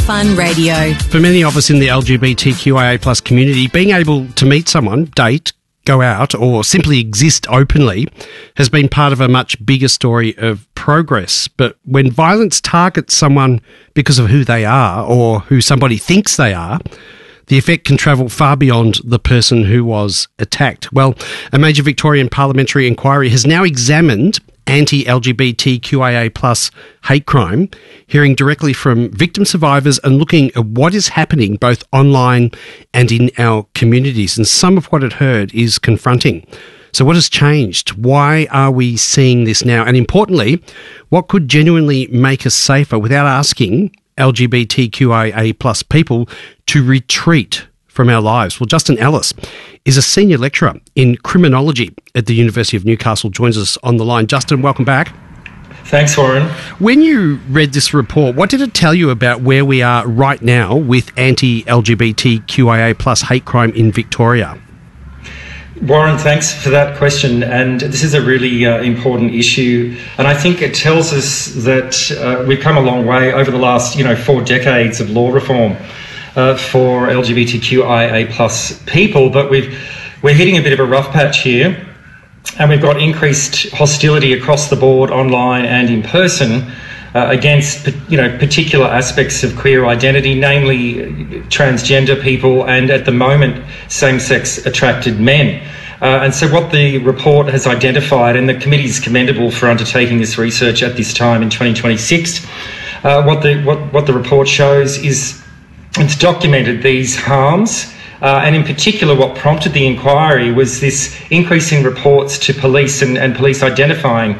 Fun Radio. For many of us in the LGBTQIA plus community, being able to meet someone, date, go out, or simply exist openly has been part of a much bigger story of progress. But when violence targets someone because of who they are or who somebody thinks they are, the effect can travel far beyond the person who was attacked. Well, a major Victorian parliamentary inquiry has now examined anti-LGBTQIA plus hate crime, hearing directly from victim survivors and looking at what is happening both online and in our communities. And some of what it heard is confronting. So what has changed? Why are we seeing this now? And importantly, what could genuinely make us safer without asking LGBTQIA plus people to retreat from our lives? Well, Justin Ellis is a senior lecturer in criminology at the University of Newcastle, joins us on the line. Justin, welcome back. Thanks, Warren. When you read this report, what did it tell you about where we are right now with anti-LGBTQIA plus hate crime in Victoria? Warren, thanks for that question. And this is a really important issue. And I think it tells us that we've come a long way over the last, 4 decades of law reform for LGBTQIA plus people. But we're hitting a bit of a rough patch here. And we've got increased hostility across the board, online and in person, against particular aspects of queer identity, namely transgender people and, at the moment, same-sex attracted men. And so what the report has identified, and the committee is commendable for undertaking this research at this time in 2026, what the report shows is it's documented these harms. And in particular, what prompted the inquiry was this increase in reports to police and police identifying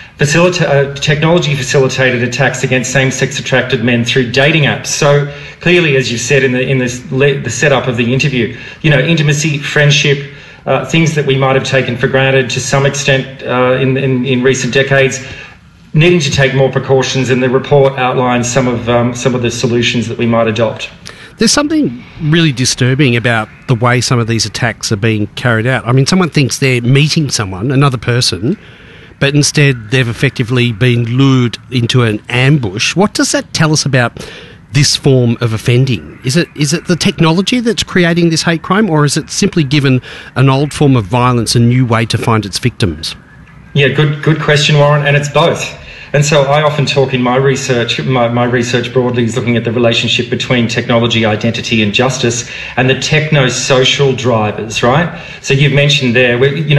technology-facilitated attacks against same-sex attracted men through dating apps. So clearly, as you said in the setup of the interview, intimacy, friendship, things that we might have taken for granted to some extent in recent decades, needing to take more precautions. And the report outlines some of the solutions that we might adopt. There's something really disturbing about the way some of these attacks are being carried out. I mean, someone thinks they're meeting someone, another person, but instead they've effectively been lured into an ambush. What does that tell us about this form of offending? Is it the technology that's creating this hate crime, or is it simply given an old form of violence a new way to find its victims? Yeah, good question, Warren, and it's both. And so I often talk in my research, my research broadly is looking at the relationship between technology, identity and justice and the techno-social drivers, right? So you've mentioned there,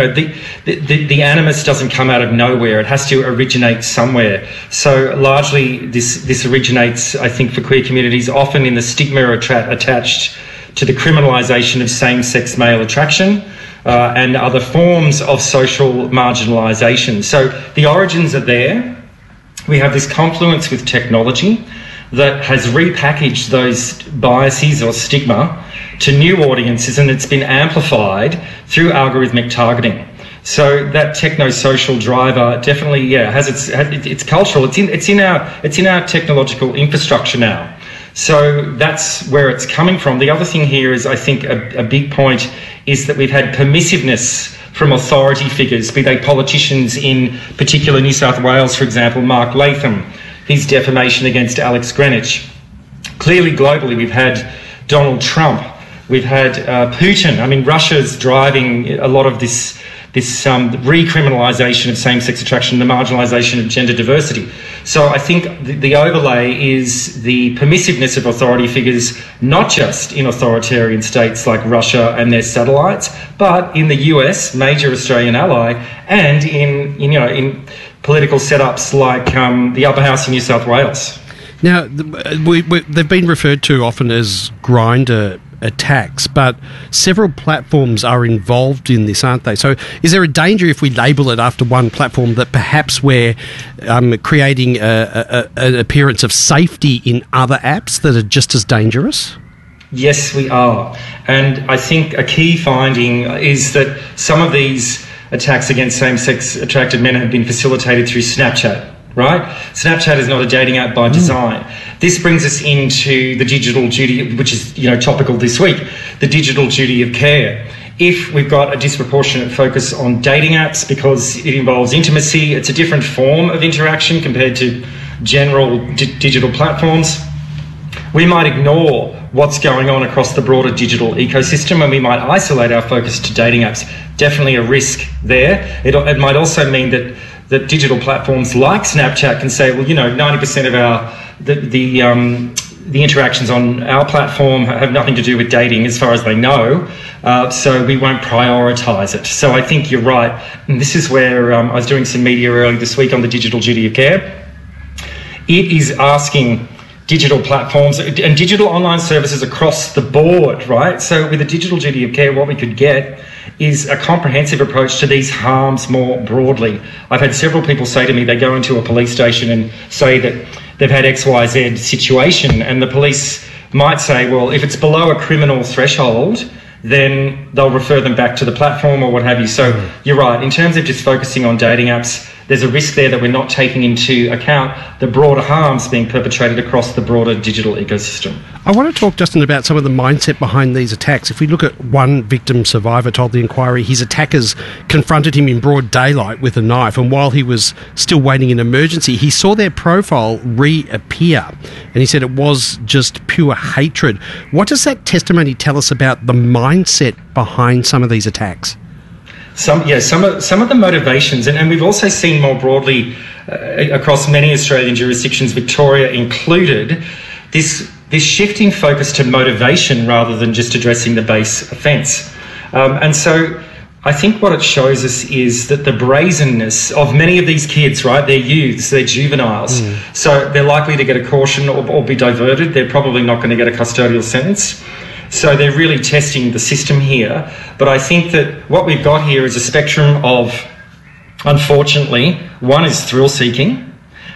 the animus doesn't come out of nowhere. It has to originate somewhere. So largely this originates, I think, for queer communities, often in the stigma attached to the criminalisation of same-sex male attraction and other forms of social marginalisation. So the origins are there. We have this confluence with technology that has repackaged those biases or stigma to new audiences, and it's been amplified through algorithmic targeting. So that techno-social driver definitely, has it's cultural. It's in our technological infrastructure now. So that's where it's coming from. The other thing here is, I think, a big point is that we've had permissiveness from authority figures, be they politicians in particular New South Wales, for example, Mark Latham, his defamation against Alex Greenwich. Clearly, globally, we've had Donald Trump, we've had Putin. I mean, Russia's driving a lot of this recriminalisation of same-sex attraction, the marginalisation of gender diversity. So I think the overlay is the permissiveness of authority figures, not just in authoritarian states like Russia and their satellites, but in the US, major Australian ally, and in political setups like the Upper House in New South Wales. Now, they've been referred to often as Grindr attacks, but several platforms are involved in this, aren't they? So is there a danger if we label it after one platform that perhaps we're creating an appearance of safety in other apps that are just as dangerous? Yes, we are. And I think a key finding is that some of these attacks against same-sex attracted men have been facilitated through Snapchat. Right? Snapchat is not a dating app by design. This brings us into the digital duty, which is, topical this week, the digital duty of care. If we've got a disproportionate focus on dating apps because it involves intimacy, it's a different form of interaction compared to general digital platforms. we might ignore what's going on across the broader digital ecosystem, and we might isolate our focus to dating apps. Definitely a risk there. It might also mean that digital platforms like Snapchat can say, well, 90% of the interactions on our platform have nothing to do with dating as far as they know, so we won't prioritise it. So I think you're right. And this is where I was doing some media earlier this week on the digital duty of care. It is asking digital platforms and digital online services across the board, right? So with the digital duty of care, what we could get is a comprehensive approach to these harms more broadly. I've had several people say to me they go into a police station and say that they've had XYZ situation, and the police might say, well, if it's below a criminal threshold, then they'll refer them back to the platform or what have you. So you're right. In terms of just focusing on dating apps, there's a risk there that we're not taking into account the broader harms being perpetrated across the broader digital ecosystem. I want to talk, Justin, about some of the mindset behind these attacks. If we look at one victim survivor told the Inquiry his attackers confronted him in broad daylight with a knife, and while he was still waiting in emergency, he saw their profile reappear, and he said it was just pure hatred. What does that testimony tell us about the mindset behind some of these attacks? Some of the motivations, and we've also seen more broadly across many Australian jurisdictions, Victoria included, this shifting focus to motivation rather than just addressing the base offence. And so I think what it shows us is that the brazenness of many of these kids, right, they're youths, they're juveniles, so they're likely to get a caution or be diverted. They're probably not going to get a custodial sentence. So they're really testing the system here. But I think that what we've got here is a spectrum of, unfortunately, one is thrill-seeking,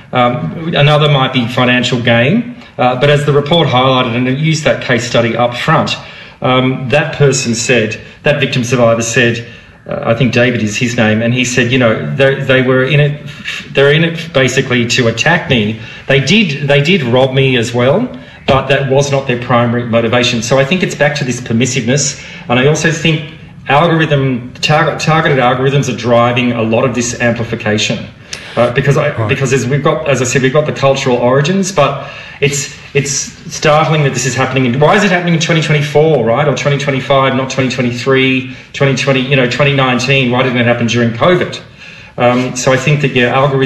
another might be financial gain, but as the report highlighted, and it used that case study up front, that person said, that victim survivor said, I think David is his name, and he said, they were in it, they're in it basically to attack me. They did rob me as well, but that was not their primary motivation. So I think it's back to this permissiveness, and I also think targeted algorithms are driving a lot of this amplification, because we've got the cultural origins, but it's startling that this is happening. Why is it happening in 2024, right, or 2025, not 2023, 2020, 2019? Why didn't it happen during COVID? So I think that,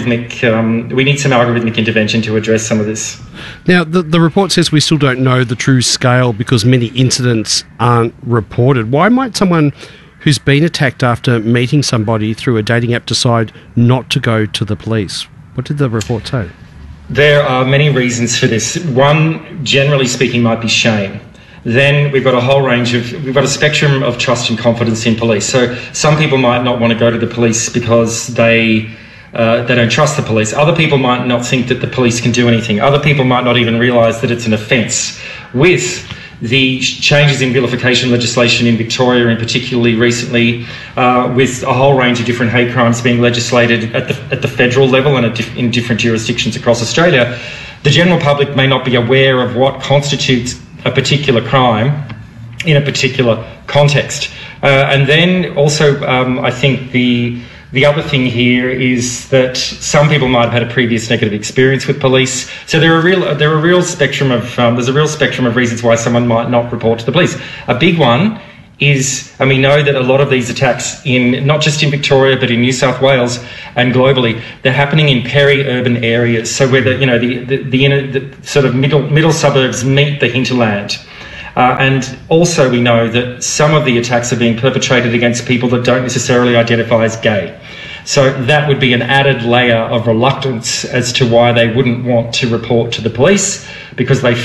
we need some algorithmic intervention to address some of this. Now, the report says we still don't know the true scale because many incidents aren't reported. Why might someone who's been attacked after meeting somebody through a dating app decide not to go to the police? What did the report say? There are many reasons for this. One, generally speaking, might be shame. Then we've got we've got a spectrum of trust and confidence in police. So some people might not want to go to the police because they don't trust the police. Other people might not think that the police can do anything. Other people might not even realise that it's an offence. With the changes in vilification legislation in Victoria, and particularly recently, with a whole range of different hate crimes being legislated at the federal level and in different jurisdictions across Australia, the general public may not be aware of what constitutes a particular crime in a particular context. And then also, I think the other thing here is that some people might have had a previous negative experience with police. So there's a real spectrum of reasons why someone might not report to the police. A big one is, and we know that a lot of these attacks not just in Victoria but in New South Wales and globally, they're happening in peri-urban areas. So where the sort of middle suburbs meet the hinterland. And also we know that some of the attacks are being perpetrated against people that don't necessarily identify as gay. So that would be an added layer of reluctance as to why they wouldn't want to report to the police, because they have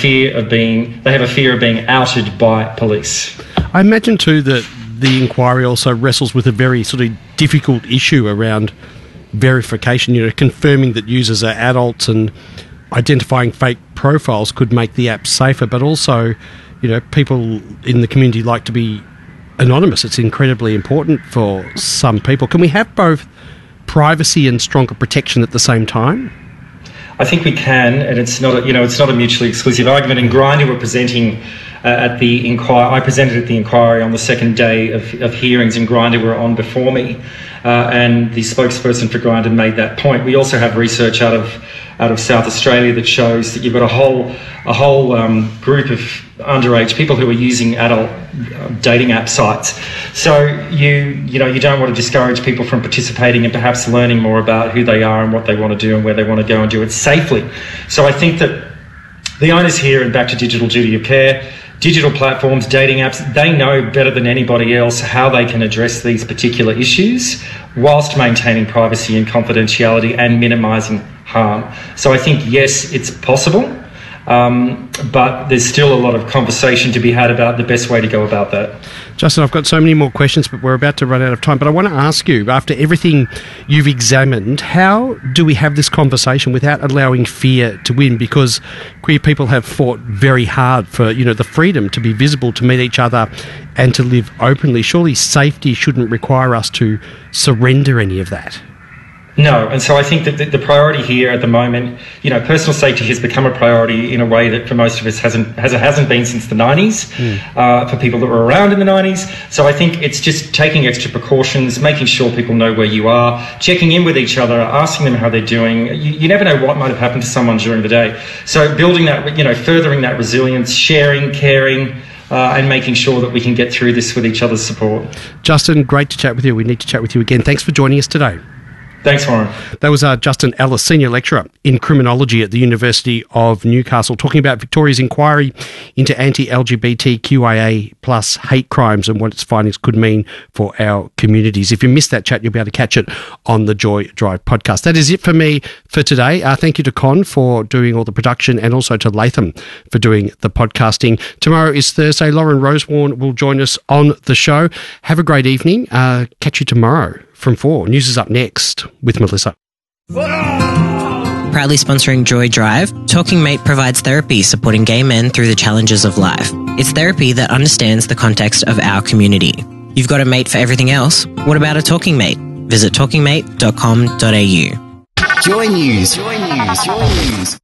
a fear of being outed by police. I imagine too that the Inquiry also wrestles with a very sort of difficult issue around verification, confirming that users are adults, and identifying fake profiles could make the app safer, but also people in the community like to be anonymous. It's incredibly important for some people. Can we have both privacy and stronger protection at the same time? I think we can, and it's not a mutually exclusive argument. In Grindr, we're presenting at the inquiry. I presented at the inquiry on the second day of hearings, and Grindr were on before me, and the spokesperson for Grindr made that point. We also have research out of South Australia that shows that you've got a whole group of underage people who are using adult dating app sites. So you don't want to discourage people from participating and perhaps learning more about who they are and what they want to do and where they want to go and do it safely. So I think that the onus here, and back to digital duty of care, digital platforms, dating apps, they know better than anybody else how they can address these particular issues whilst maintaining privacy and confidentiality and minimising harm. So I think, yes, it's possible, but there's still a lot of conversation to be had about the best way to go about that. Justin, I've got so many more questions, but we're about to run out of time. But I want to ask you, after everything you've examined, how do we have this conversation without allowing fear to win? Because queer people have fought very hard for, the freedom to be visible, to meet each other and to live openly. Surely safety shouldn't require us to surrender any of that. No, and so I think that the priority here at the moment, personal safety has become a priority in a way that for most of us hasn't been since the 90s, for people that were around in the 90s. So I think it's just taking extra precautions, making sure people know where you are, checking in with each other, asking them how they're doing. You never know what might have happened to someone during the day. So building that, furthering that resilience, sharing, caring, and making sure that we can get through this with each other's support. Justin, great to chat with you. We need to chat with you again. Thanks for joining us today. Thanks, Warren. That was Justin Ellis, Senior Lecturer in Criminology at the University of Newcastle, talking about Victoria's inquiry into anti-LGBTQIA plus hate crimes and what its findings could mean for our communities. If you missed that chat, you'll be able to catch it on the Joy Drive podcast. That is it for me for today. Thank you to Con for doing all the production and also to Latham for doing the podcasting. Tomorrow is Thursday. Lauren Rosewarne will join us on the show. Have a great evening. Catch you tomorrow from 4. News is up next with Melissa. Proudly sponsoring Joy Drive, Talking Mate provides therapy supporting gay men through the challenges of life. It's therapy that understands the context of our community. You've got a mate for everything else. What about a talking mate? Visit talkingmate.com.au. Joy News. Joy News. Joy News.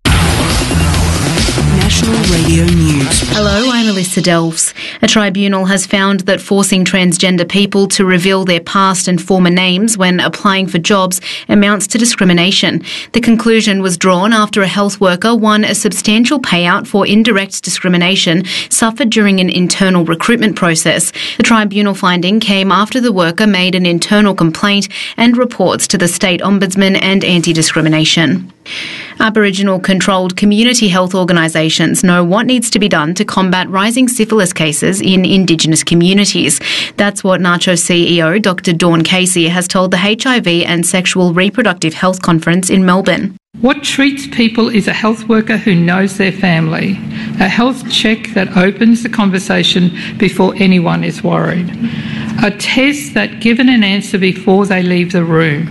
National Radio News. Hello, I'm Alyssa Delves. A tribunal has found that forcing transgender people to reveal their past and former names when applying for jobs amounts to discrimination. The conclusion was drawn after a health worker won a substantial payout for indirect discrimination suffered during an internal recruitment process. The tribunal finding came after the worker made an internal complaint and reports to the State Ombudsman and Anti-Discrimination. Aboriginal-controlled community health organisations know what needs to be done to combat rising syphilis cases in Indigenous communities. That's what NACCHO CEO Dr. Dawn Casey has told the HIV and Sexual Reproductive Health Conference in Melbourne. What treats people is a health worker who knows their family, a health check that opens the conversation before anyone is worried, a test that given an answer before they leave the room,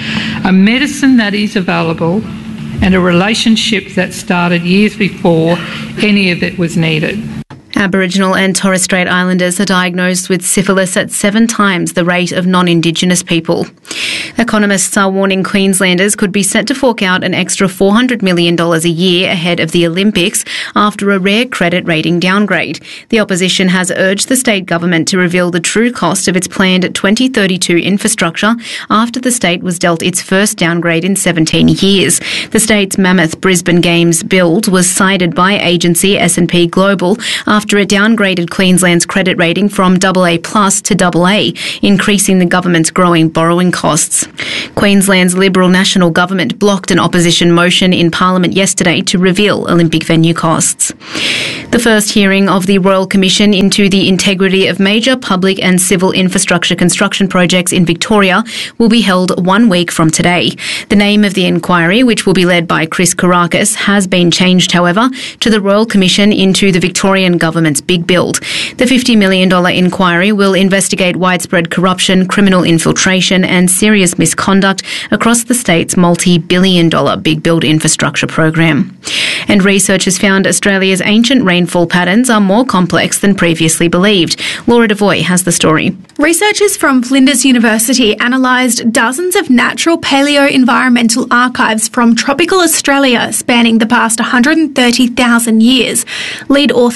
a medicine that is available, and a relationship that started years before any of it was needed. Aboriginal and Torres Strait Islanders are diagnosed with syphilis at 7 times the rate of non-Indigenous people. Economists are warning Queenslanders could be set to fork out an extra $400 million a year ahead of the Olympics after a rare credit rating downgrade. The opposition has urged the state government to reveal the true cost of its planned 2032 infrastructure after the state was dealt its first downgrade in 17 years. The state's mammoth Brisbane Games build was cited by agency S&P Global after it downgraded Queensland's credit rating from AA+ to AA, increasing the government's growing borrowing costs. Queensland's Liberal National Government blocked an opposition motion in Parliament yesterday to reveal Olympic venue costs. The first hearing of the Royal Commission into the integrity of major public and civil infrastructure construction projects in Victoria will be held 1 week from today. The name of the inquiry, which will be led by Chris Kourakis, has been changed, however, to the Royal Commission into the Victorian Government's Big Build. The $50 million inquiry will investigate widespread corruption, criminal infiltration and serious misconduct across the state's multi-billion-dollar Big Build infrastructure program. And researchers found Australia's ancient rainfall patterns are more complex than previously believed. Laura Devoy has the story. Researchers from Flinders University analysed dozens of natural paleo-environmental archives from tropical Australia spanning the past 130,000 years. Lead author Dr.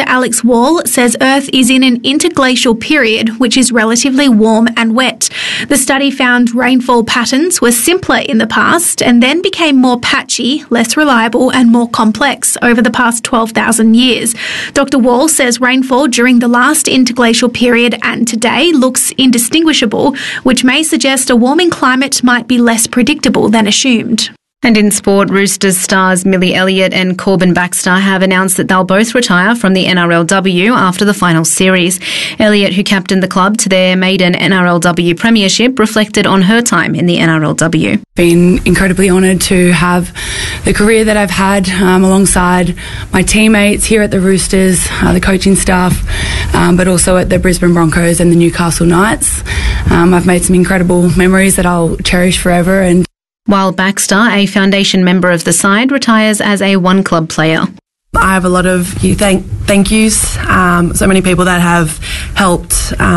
Alex Wall says Earth is in an interglacial period, which is relatively warm and wet. The study found rainfall patterns were simpler in the past and then became more patchy, less reliable and more complex over the past 12,000 years. Dr. Wall says rainfall during the last interglacial period and today looks indistinguishable, which may suggest a warming climate might be less predictable than assumed. And in sport, Roosters stars Millie Elliott and Corbin Baxter have announced that they'll both retire from the NRLW after the final series. Elliott, who captained the club to their maiden NRLW premiership, reflected on her time in the NRLW. Been incredibly honoured to have the career that I've had alongside my teammates here at the Roosters, the coaching staff, but also at the Brisbane Broncos and the Newcastle Knights. I've made some incredible memories that I'll cherish forever. And while Baxter, a foundation member of the side, retires as a one-club player. I have a lot of thank yous. So many people that have helped,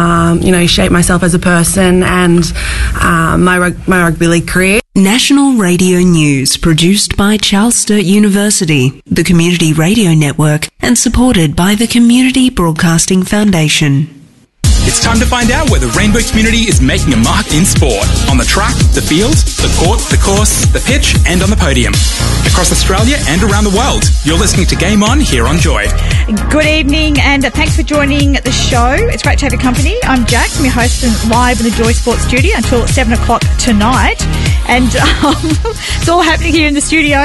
shape myself as a person and my rugby league career. National Radio News, produced by Charles Sturt University, the Community Radio Network, and supported by the Community Broadcasting Foundation. It's time to find out where the Rainbow community is making a mark in sport. On the track, the field, the court, the course, the pitch, and on the podium. Across Australia and around the world, you're listening to Game On here on Joy. Good evening and thanks for joining the show. It's great to have your company. I'm Jack. I'm your host live in the Joy Sports studio until 7 o'clock tonight. And it's all happening here in the studio.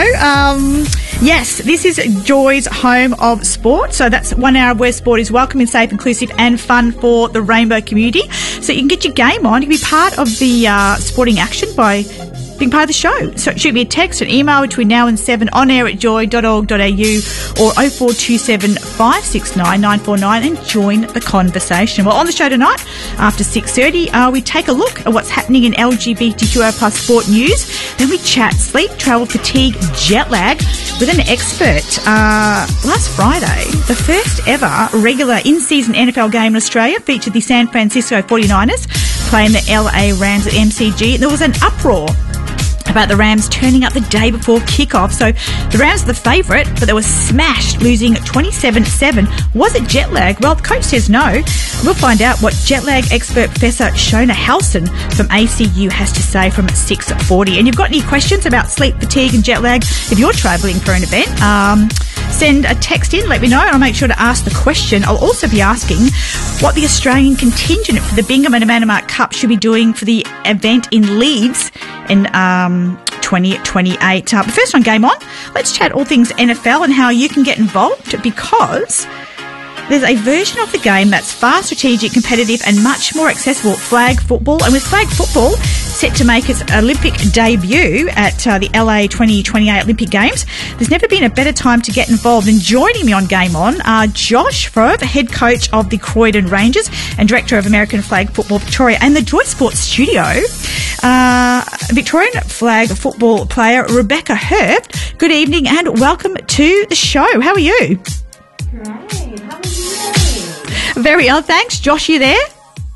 Yes, this is Joy's home of sport. So that's 1 hour where sport is welcoming, safe, inclusive and fun for the Rainbow community. So you can get your game on. You can be part of the sporting action by being part of the show. So shoot me a text, an email between now and 7 on air at joy.org.au or 0427 569 949 and join the conversation. Well, on the show tonight, after 6:30, we take a look at what's happening in LGBTQI plus sport news. Then we chat sleep, travel, fatigue, jet lag with an expert. Last Friday, the first ever regular in-season NFL game in Australia featured the San Francisco 49ers playing the LA Rams at MCG. And there was an uproar about the Rams turning up the day before kickoff. So the Rams are the favourite, but they were smashed, losing 27-7. Was it jet lag? Well, the coach says no. We'll find out what jet lag expert Professor Shona Halson from ACU has to say from 6:40. And you've got any questions about sleep, fatigue and jet lag if you're travelling for an event, send a text in, let me know, and I'll make sure to ask the question. I'll also be asking what the Australian contingent for the Bingham and Amanda Cup should be doing for the event in Leeds in 2028. But first on Game On, let's chat all things NFL and how you can get involved, because there's a version of the game that's far strategic, competitive and much more accessible, flag football. And with flag football set to make its Olympic debut at the LA 2028 Olympic Games, there's never been a better time to get involved. And joining me on Game On are Josh Frove, head coach of the Croydon Rangers and director of American Flag Football Victoria, and the Joy Sports studio, Victorian flag football player Rebecca Hurft. Good evening and welcome to the show. How are you? Great. How are you? Very well, thanks. Josh, you there?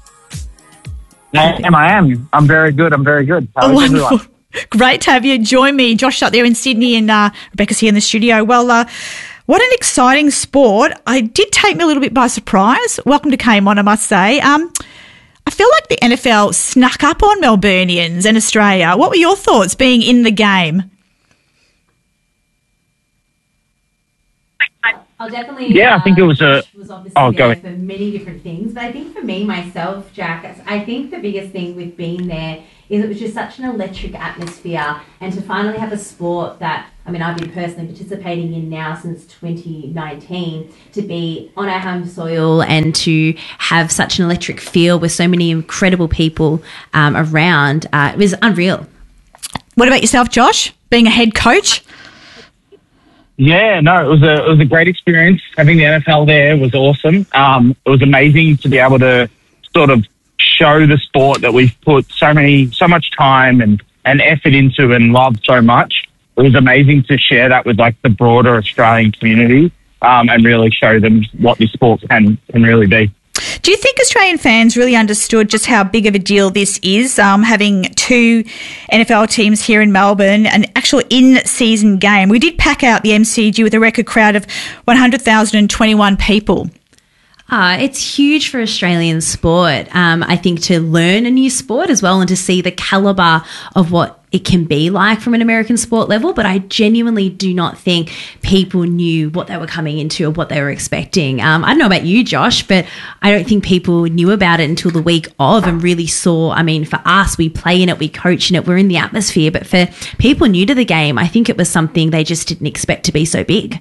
I am. I'm very good. How is everyone? Great to have you join me. Josh up there in Sydney and Rebecca's here in the studio. Well, what an exciting sport. It did take me a little bit by surprise. Welcome to Game On, I must say. I feel like the NFL snuck up on Melburnians and Australia. What were your thoughts being in the game? I'll definitely. Yeah, I think it was was obviously there for many different things, but I think for me myself, Jack, I think the biggest thing with being there is it was just such an electric atmosphere, and to finally have a sport that, I mean, I've been personally participating in now since 2019, to be on our home soil and to have such an electric feel with so many incredible people around, it was unreal. What about yourself, Josh, being a head coach? Yeah, no, it was a great experience. Having the NFL there was awesome. It was amazing to be able to sort of show the sport that we've put so much time and effort into and loved so much. It was amazing to share that with like the broader Australian community and really show them what this sport can really be. Do you think Australian fans really understood just how big of a deal this is, having two NFL teams here in Melbourne, an actual in-season game? We did pack out the MCG with a record crowd of 100,021 people. It's huge for Australian sport. I think to learn a new sport as well and to see the calibre of what it can be like from an American sport level. But I genuinely do not think people knew what they were coming into or what they were expecting. I don't know about you, Josh, but I don't think people knew about it until the week of and really saw. I mean, for us, we play in it, we coach in it, we're in the atmosphere. But for people new to the game, I think it was something they just didn't expect to be so big.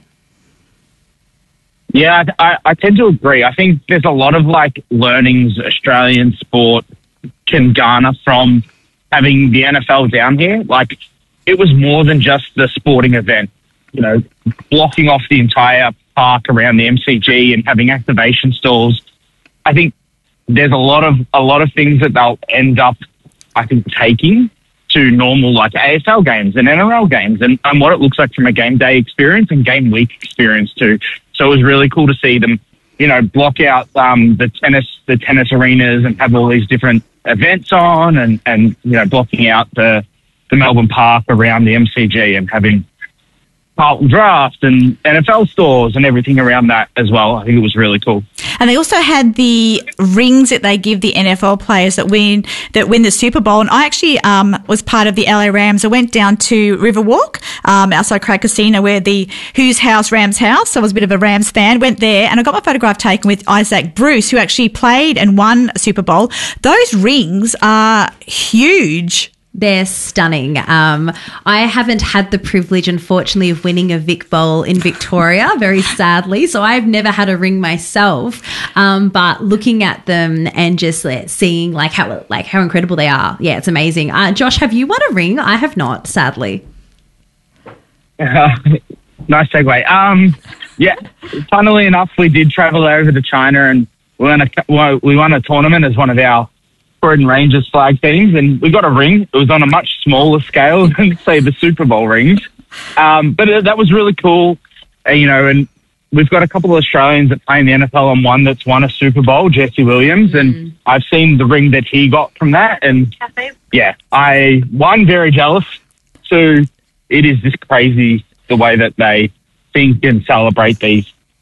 Yeah, I tend to agree. I think there's a lot of learnings Australian sport can garner from having the NFL down here. It was more than just the sporting event, blocking off the entire park around the MCG and having activation stalls. I think there's a lot of things that they'll end up, taking to normal AFL games and NRL games and what it looks like from a game day experience and game week experience too. So it was really cool to see them, block out the tennis arenas and have all these different events on and blocking out the Melbourne Park around the MCG and having Carlton Draft and NFL stores and everything around that as well. I think it was really cool. And they also had the rings that they give the NFL players that win the Super Bowl. And I actually was part of the LA Rams. I went down to Riverwalk outside Craig Casino where the Whose House, Rams House. So I was a bit of a Rams fan. Went there and I got my photograph taken with Isaac Bruce, who actually played and won a Super Bowl. Those rings are huge. They're stunning. I haven't had the privilege, unfortunately, of winning a Vic Bowl in Victoria, very sadly. So I've never had a ring myself. But looking at them and just seeing how incredible they are, yeah, it's amazing. Josh, have you won a ring? I have not, sadly. Nice segue. Yeah, funnily enough, we did travel over to China and we won a tournament as one of our Croydon Rangers flag teams, and we got a ring. It was on a much smaller scale than, say, the Super Bowl rings. But that was really cool, and we've got a couple of Australians that play in the NFL and one that's won a Super Bowl, Jesse Williams, and I've seen the ring that he got from that, and yeah, one, very jealous. Two, it is just crazy the way that they think and celebrate these.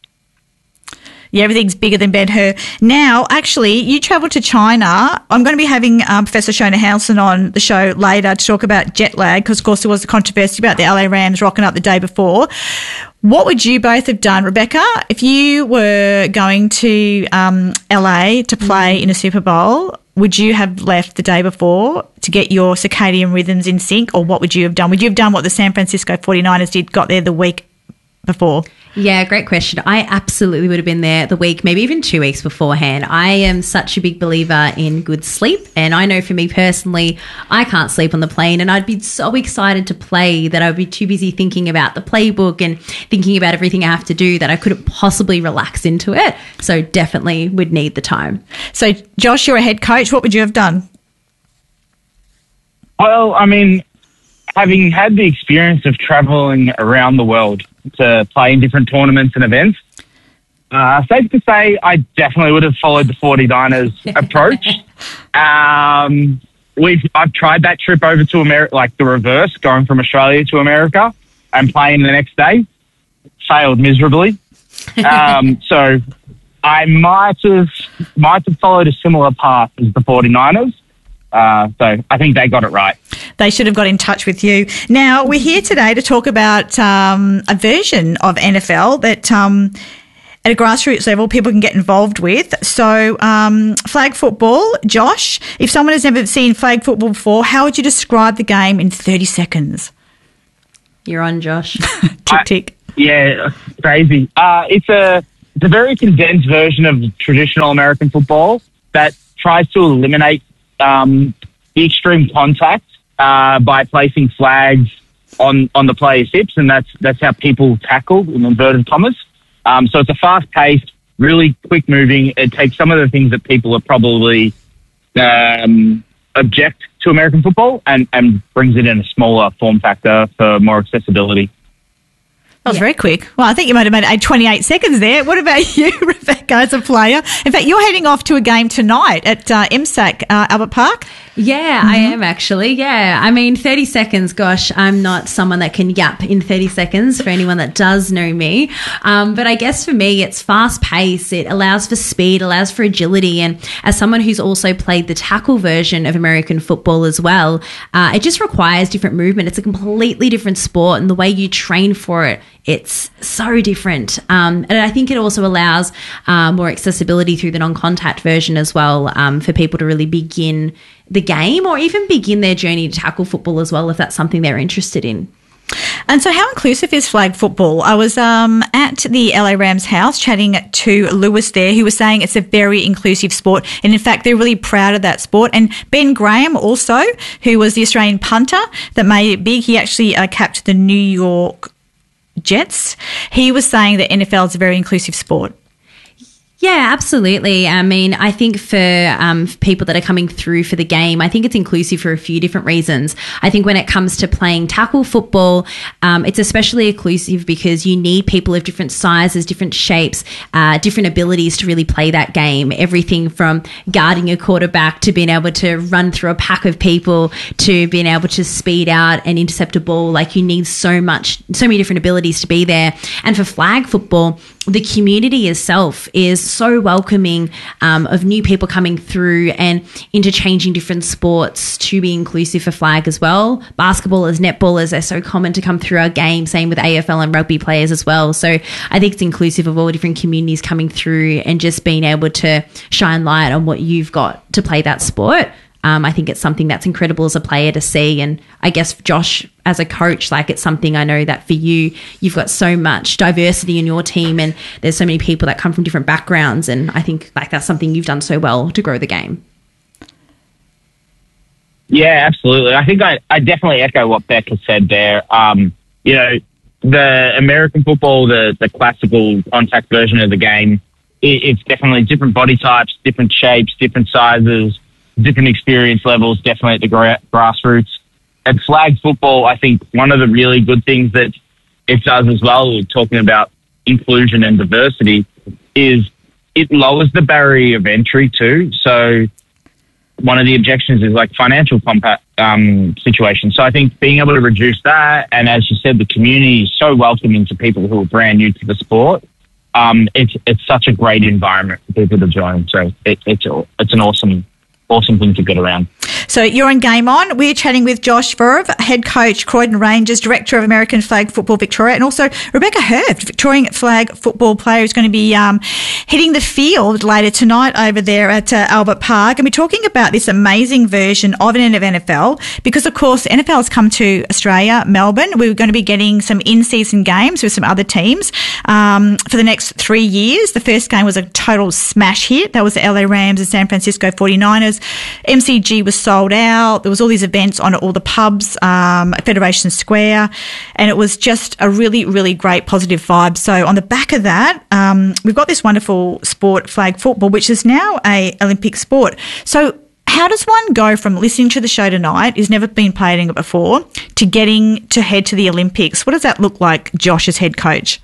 Yeah, everything's bigger than Ben-Hur. Now, actually, you travelled to China. I'm going to be having Professor Shona Housen on the show later to talk about jet lag because, of course, there was a controversy about the LA Rams rocking up the day before. What would you both have done, Rebecca, if you were going to LA to play in a Super Bowl? Would you have left the day before to get your circadian rhythms in sync, or what would you have done? Would you have done what the San Francisco 49ers did, got there the week before? Yeah, great question. I absolutely would have been there the week, maybe even 2 weeks beforehand. I am such a big believer in good sleep. And I know for me personally, I can't sleep on the plane. And I'd be so excited to play that I would be too busy thinking about the playbook and thinking about everything I have to do that I couldn't possibly relax into it. So definitely would need the time. So, Josh, you're a head coach. What would you have done? Well, I mean, having had the experience of traveling around the world to play in different tournaments and events, safe to say I definitely would have followed the 49ers approach. I've tried that trip over to America, the reverse, going from Australia to America and playing the next day. Failed miserably. So I might have followed a similar path as the 49ers. So I think they got it right. They should have got in touch with you. Now, we're here today to talk about a version of NFL that at a grassroots level people can get involved with. So flag football, Josh, if someone has never seen flag football before, how would you describe the game in 30 seconds? You're on, Josh. Tick. Yeah, crazy. It's a very condensed version of traditional American football that tries to eliminate the extreme contact by placing flags on the player's hips, and that's how people tackle, in inverted commas. So it's a fast-paced, really quick-moving. It takes some of the things that people are probably object to American football and brings it in a smaller form factor for more accessibility. That was very quick. Well, I think you might have made it 28 seconds there. What about you, Rebecca, as a player? In fact, you're heading off to a game tonight at MSAC, Albert Park. Yeah, I am actually. Yeah. I mean, 30 seconds, gosh, I'm not someone that can yap in 30 seconds for anyone that does know me. But I guess for me, it's fast pace. It allows for speed, allows for agility. And as someone who's also played the tackle version of American football as well, it just requires different movement. It's a completely different sport, and the way you train for it, it's so different. And I think it also allows more accessibility through the non-contact version as well, for people to really begin the game or even begin their journey to tackle football as well, if that's something they're interested in. And so how inclusive is flag football? I was at the LA Rams house chatting to Lewis there, who was saying it's a very inclusive sport. And in fact, they're really proud of that sport. And Ben Graham also, who was the Australian punter that made it big, he actually capped the New York Jets. He was saying that NFL is a very inclusive sport. Yeah, absolutely. I mean, I think for people that are coming through for the game, I think it's inclusive for a few different reasons. I think when it comes to playing tackle football, it's especially inclusive because you need people of different sizes, different shapes, different abilities to really play that game. Everything from guarding a quarterback to being able to run through a pack of people to being able to speed out and intercept a ball. Like, you need so many different abilities to be there. And for flag football, the community itself is so welcoming of new people coming through and interchanging different sports to be inclusive for flag as well. Basketballers, netballers are so common to come through our game, same with AFL and rugby players as well. So I think it's inclusive of all different communities coming through and just being able to shine light on what you've got to play that sport. I think it's something that's incredible as a player to see. And I guess, Josh, as a coach, like, it's something I know that for you, you've got so much diversity in your team and there's so many people that come from different backgrounds. And I think, like, that's something you've done so well to grow the game. Yeah, absolutely. I think I definitely echo what Beck has said there. You know, the American football, the classical contact version of the game, it's definitely different body types, different shapes, different sizes, different experience levels, definitely at the grassroots. At flag football, I think one of the really good things that it does as well, talking about inclusion and diversity, is it lowers the barrier of entry too. So one of the objections is like financial situation. So I think being able to reduce that, and as you said, the community is so welcoming to people who are brand new to the sport. It's such a great environment for people to join. So it's an awesome thing to get around. So you're on Game On. We're chatting with Josh Verve, head coach, Croydon Rangers, director of American Flag Football Victoria, and also Rebecca Hurd, Victorian flag football player, who's going to be hitting the field later tonight over there at Albert Park. And we're talking about this amazing version of an NFL because, of course, NFL has come to Australia, Melbourne. We're going to be getting some in-season games with some other teams for the next 3 years. The first game was a total smash hit. That was the LA Rams and San Francisco 49ers. MCG was sold out. There was all these events on all the pubs at Federation Square, and it was just a really, really great positive vibe. So on the back of that, we've got this wonderful sport, flag football, which is now a Olympic sport. So how does one go from listening to the show tonight, who's never been played in it before, to getting to head to the Olympics? What does that look like, Josh, as head coach?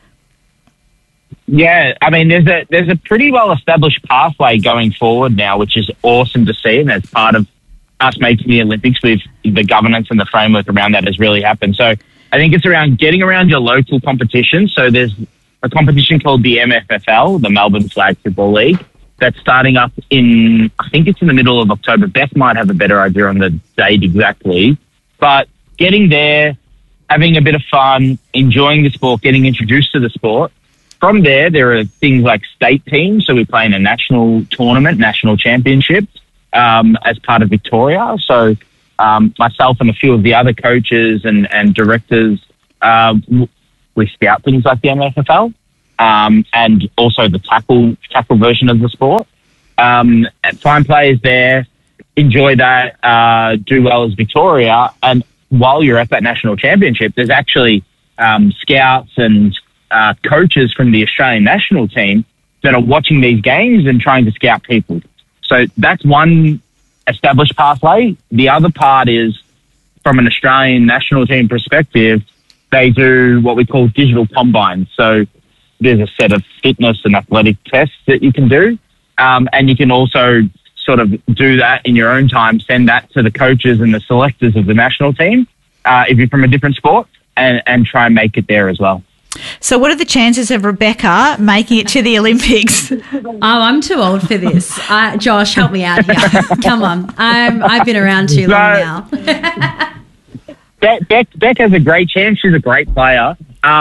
Yeah, I mean, there's a pretty well-established pathway going forward now, which is awesome to see, and as part of us making the Olympics, with the governance and the framework around that has really happened. So I think it's around getting around your local competition. So there's a competition called the MFFL, the Melbourne Flag Football League, that's starting up I think it's in the middle of October. Beth might have a better idea on the date exactly, but getting there, having a bit of fun, enjoying the sport, getting introduced to the sport. From there are things like state teams. So we play in a national tournament, national championships, as part of Victoria. So myself and a few of the other coaches and directors, we scout things like the MFFL and also the tackle version of the sport. Find players there, enjoy that, do well as Victoria. And while you're at that national championship, there's actually scouts and coaches from the Australian national team that are watching these games and trying to scout people. So that's one established pathway. The other part is, from an Australian national team perspective, they do what we call digital combines. So there's a set of fitness and athletic tests that you can do. And you can also sort of do that in your own time, send that to the coaches and the selectors of the national team, if you're from a different sport, and try and make it there as well. So what are the chances of Rebecca making it to the Olympics? Oh, I'm too old for this. Josh, help me out here. Come on. I've been around too long now. Beck has a great chance. She's a great player.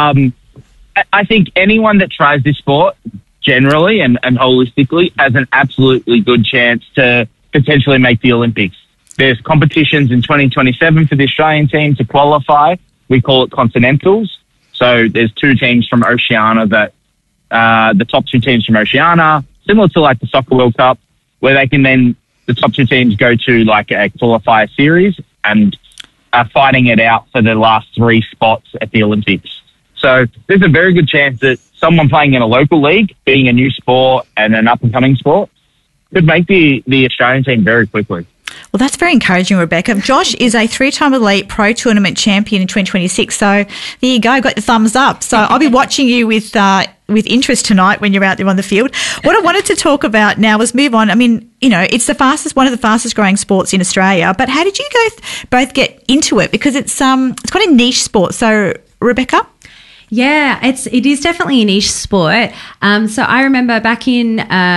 I think anyone that tries this sport generally and holistically has an absolutely good chance to potentially make the Olympics. There's competitions in 2027 for the Australian team to qualify. We call it Continentals. So there's 2 teams from Oceania that, the top 2 teams from Oceania, similar to like the Soccer World Cup, where they can then, the top 2 teams go to like a qualifier series and are fighting it out for the last 3 spots at the Olympics. So there's a very good chance that someone playing in a local league, being a new sport and an up-and-coming sport, could make the Australian team very quickly. Well, that's very encouraging, Rebecca. Josh is a 3-time Elite Pro Tournament champion in 2026. So there you go, got the thumbs up. So I'll be watching you with interest tonight when you're out there on the field. What I wanted to talk about now was move on. I mean, you know, it's one of the fastest growing sports in Australia. But how did you both get into it? Because it's quite a niche sport. So, Rebecca? Yeah, it is definitely a niche sport. So I remember back in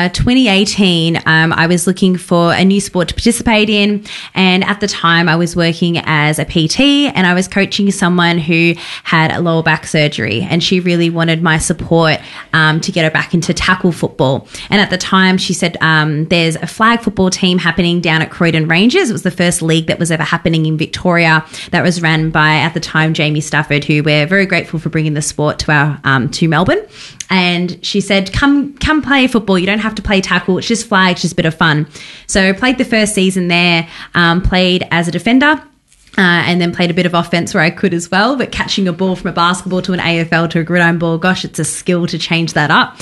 2018, I was looking for a new sport to participate in, and at the time I was working as a PT and I was coaching someone who had a lower back surgery, and she really wanted my support to get her back into tackle football. And at the time she said there's a flag football team happening down at Croydon Rangers. It was the first league that was ever happening in Victoria, that was run by, at the time, Jamie Stafford, who we're very grateful for bringing the sport to our to Melbourne. And she said, come play football. You don't have to play tackle. It's just flag, it's just a bit of fun. So played the first season there, played as a defender. And then played a bit of offense where I could as well, but catching a ball from a basketball to an AFL to a gridiron ball, gosh, it's a skill to change that up.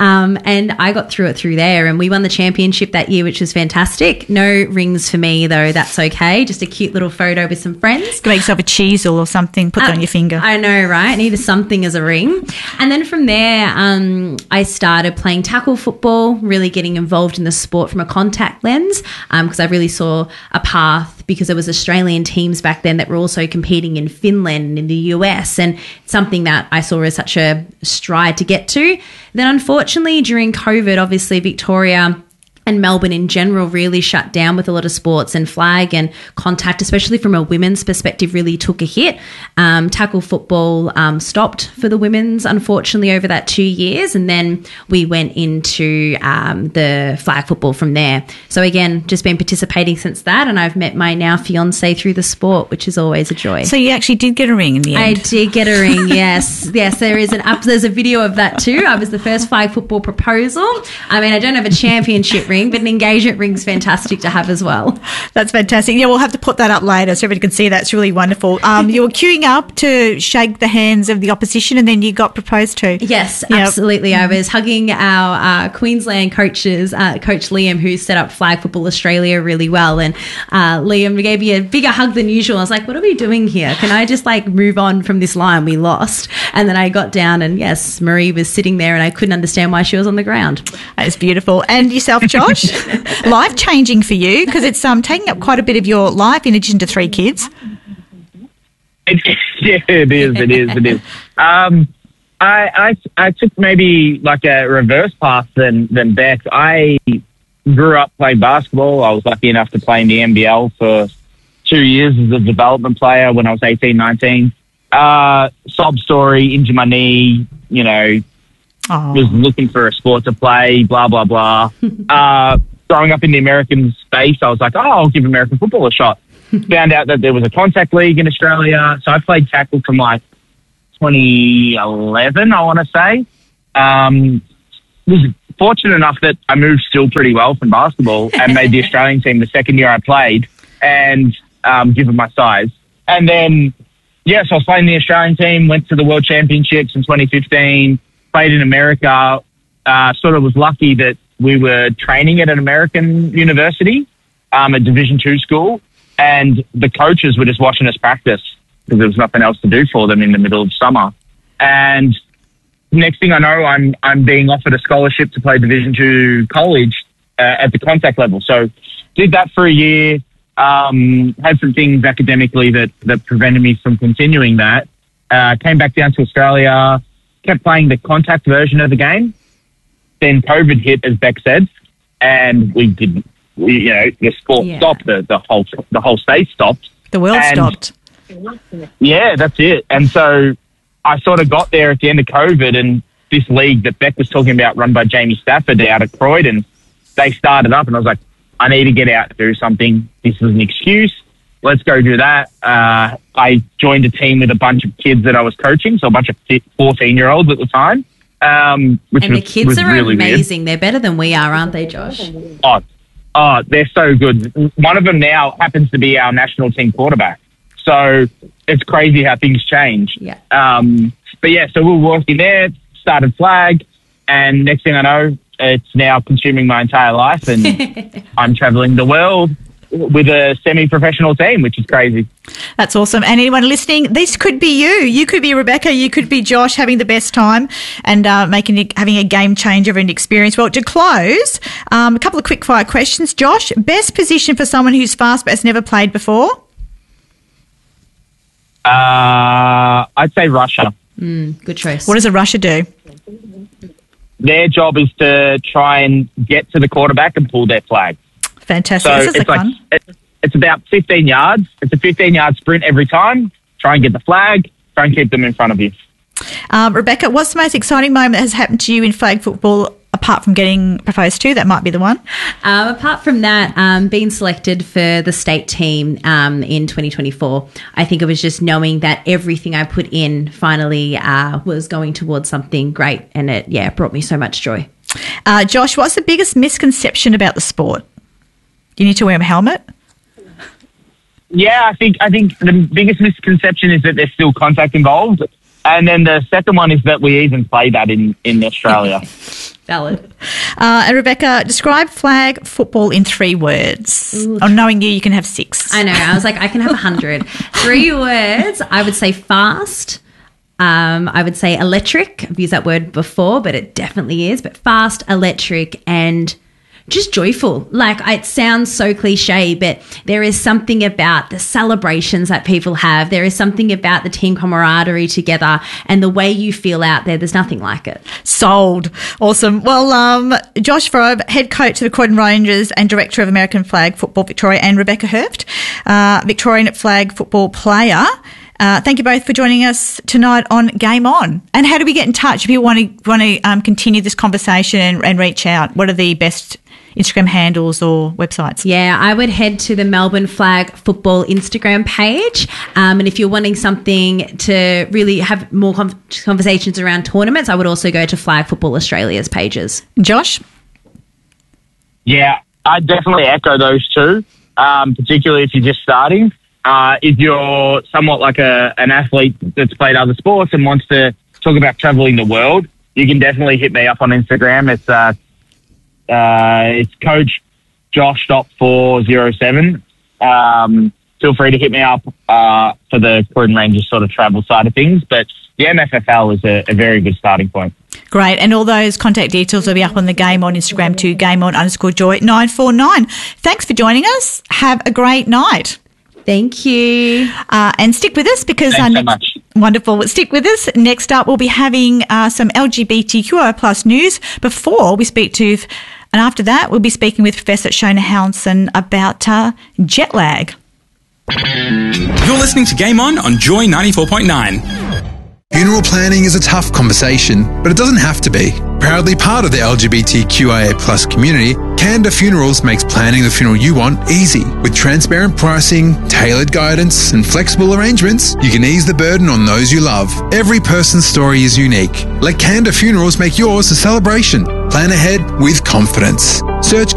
And I got through there, and we won the championship that year, which was fantastic. No rings for me, though. That's okay. Just a cute little photo with some friends. Make yourself a chisel or something, put that on your finger. I know, right? Needed something as a ring. And then from there, I started playing tackle football, really getting involved in the sport from a contact lens, because I really saw a path, because there was Australian teams back then that were also competing in Finland and in the US, and something that I saw as such a stride to get to. Then unfortunately during COVID, obviously Victoria and Melbourne in general really shut down with a lot of sports, and flag and contact, especially from a women's perspective, really took a hit. Tackle football stopped for the women's, unfortunately, over that 2 years, and then we went into the flag football from there. So again, just been participating since that, and I've met my now fiance through the sport, which is always a joy. So you actually did get a ring in the end? I did get a ring, yes. Yes, there's a video of that too. I was the first flag football proposal. I mean, I don't have a championship ring, but an engagement ring's fantastic to have as well. That's fantastic. Yeah, we'll have to put that up later so everybody can see that. It's really wonderful. You were queuing up to shake the hands of the opposition, and then you got proposed to. Yes, absolutely. I was hugging our Queensland coaches, Coach Liam, who set up Flag Football Australia really well, and Liam gave me a bigger hug than usual. I was like, what are we doing here? Can I just move on from this line? We lost. And then I got down, and yes, Marie was sitting there, and I couldn't understand why she was on the ground. That's beautiful. And yourself, Josh? Life-changing for you, because it's taking up quite a bit of your life in addition to 3 kids. It is. I took maybe like a reverse path than Beck. I grew up playing basketball. I was lucky enough to play in the NBL for 2 years as a development player when I was 18, 19. Sob story, injured my knee, was looking for a sport to play, blah, blah, blah. Growing up in the American space, I was like, I'll give American football a shot. Found out that there was a contact league in Australia. So I played tackle from 2011, I want to say. Was fortunate enough that I moved still pretty well from basketball and made the Australian team the second year I played, and given my size. And then, so I was playing the Australian team, went to the World Championships in 2015, played in America, sort of was lucky that we were training at an American university, a Division II school, and the coaches were just watching us practice. because there was nothing else to do for them in the middle of summer. And next thing I know, I'm being offered a scholarship to play Division 2 college at the contact level. So did that for a year, had some things academically that prevented me from continuing that. Came back down to Australia, kept playing the contact version of the game. Then COVID hit, as Beck said, and the sport stopped, the whole state stopped. The world stopped. Yeah, that's it. And so I sort of got there at the end of COVID, and this league that Beck was talking about, run by Jamie Stafford out at Croydon, they started up, and I was like, I need to get out and do something. This was an excuse. Let's go do that. I joined a team with a bunch of kids that I was coaching, so a bunch of 14-year-olds at the time. Which and the kids was are really amazing. Weird. They're better than we are, aren't they, Josh? Oh, they're so good. One of them now happens to be our national team quarterback. So it's crazy how things change. Yeah. But yeah, so we were working there, started Flag, and next thing I know, it's now consuming my entire life, and I'm traveling the world with a semi-professional team, which is crazy. That's awesome. And anyone listening, this could be you. You could be Rebecca. You could be Josh, having the best time and having a game changer of an experience. Well, to close, a couple of quick fire questions. Josh, best position for someone who's fast but has never played before? I'd say Russia. Good choice. What does a rusher do? Their job is to try and get to the quarterback and pull their flag. Fantastic. So this is fun. It's about 15 yards. It's a 15-yard sprint every time. Try and get the flag. Try and keep them in front of you. Rebecca, what's the most exciting moment that has happened to you in flag football apart from getting proposed to? That might be the one. Apart from that, being selected for the state team in 2024, I think it was just knowing that everything I put in finally was going towards something great, and it brought me so much joy. Josh, what's the biggest misconception about the sport? You need to wear a helmet? Yeah, I think the biggest misconception is that there's still contact involved. And then the second one is that we even play that in Australia. Valid. And Rebecca, describe flag football in 3 words. Ooh. Or knowing you can have 6. I know. I was like, I can have 100. 3 words. I would say fast. I would say electric. I've used that word before, but it definitely is. But fast, electric, and just joyful. Like, it sounds so cliche, but there is something about the celebrations that people have. There is something about the team camaraderie together and the way you feel out there. There's nothing like it. Sold. Awesome. Well, Josh Vrobe, head coach of the Croydon Rangers and director of American Flag Football Victoria, and Rebecca Herft, Victorian flag football player. Thank you both for joining us tonight on Game On. And how do we get in touch if you want to continue this conversation and reach out? What are the best Instagram handles or websites? Yeah, I would head to the Melbourne Flag Football Instagram page. And if you're wanting something to really have more conversations around tournaments, I would also go to Flag Football Australia's pages. Josh? Yeah, I definitely echo those two, particularly if you're just starting. If you're somewhat like an athlete that's played other sports and wants to talk about traveling the world, you can definitely hit me up on Instagram. It's Coach Josh.407. Feel free to hit me up for the Croydon Rangers sort of travel side of things. But the MFFL is a very good starting point. Great. And all those contact details will be up on the Game On Instagram too, GameOn_Joy949. Thanks for joining us. Have a great night. Thank you. And stick with us because Thanks so much. Wonderful. Stick with us. Next up, we'll be having some LGBTQI plus news before we speak to, and after that, we'll be speaking with Professor Shona Hounston about jet lag. You're listening to Game On Joy 94.9. Funeral planning is a tough conversation, but it doesn't have to be. Proudly part of the LGBTQIA+ community, Canada Funerals makes planning the funeral you want easy. With transparent pricing, tailored guidance, and flexible arrangements, you can ease the burden on those you love. Every person's story is unique. Let Canada Funerals make yours a celebration. Plan ahead with confidence. Search